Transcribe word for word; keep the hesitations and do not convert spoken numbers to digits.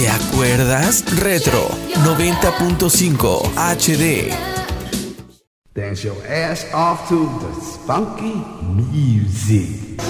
¿Te acuerdas? Retro noventa punto cinco H D. Dance your ass off to the funky music.